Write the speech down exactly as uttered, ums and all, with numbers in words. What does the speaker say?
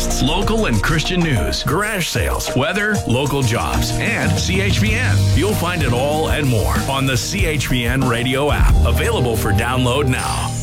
podcasts, local and Christian news, garage sales, weather, local jobs, and C H P N. You'll find it all and more on the C H P N radio app, available for download now.